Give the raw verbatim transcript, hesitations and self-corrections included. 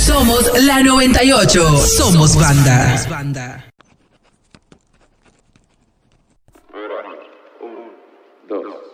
Somos la noventa y ocho. Somos banda. Un, dos.